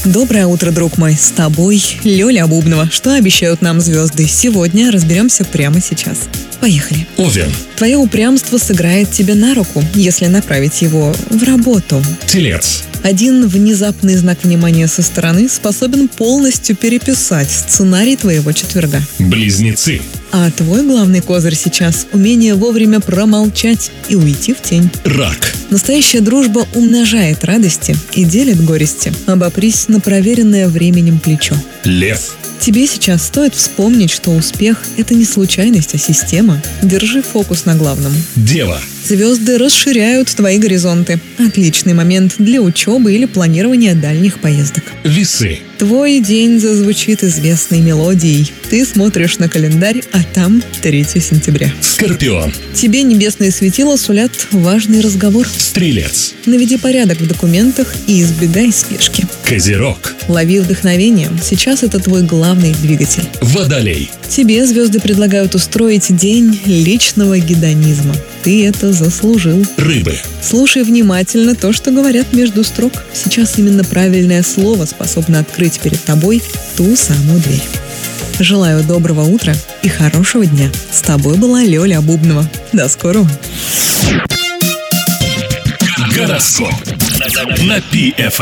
Доброе утро, друг мой. С тобой Лёля Бубнова. Что обещают нам звезды? Сегодня разберемся прямо сейчас. Поехали. Овен. Твое упрямство сыграет тебе на руку, если направить его в работу. Телец. Один внезапный знак внимания со стороны способен полностью переписать сценарий твоего четверга. Близнецы. А твой главный козырь сейчас – умение вовремя промолчать и уйти в тень. Рак. Настоящая дружба умножает радости и делит горести. Обопрись на проверенное временем плечо. Лев. Тебе сейчас стоит вспомнить, что успех – это не случайность, а система. Держи фокус на главном. Дева. Звезды расширяют твои горизонты. Отличный момент для учебы или планирования дальних поездок. Весы. Твой день зазвучит известной мелодией. Ты смотришь на календарь, а там 3 сентября. Скорпион. Тебе небесные светила сулят важный разговор. Стрелец. Наведи порядок в документах и избегай спешки. Козерог. Лови вдохновение. Сейчас это твой главный двигатель. Водолей. Тебе звезды предлагают устроить день личного гедонизма. Ты это заслужил. Рыбы. Слушай внимательно то, что говорят между строк. Сейчас именно правильное слово способно открыть перед тобой ту самую дверь. Желаю доброго утра и хорошего дня. С тобой была Лёля Бубнова. До скорого. Гороскоп на PFM.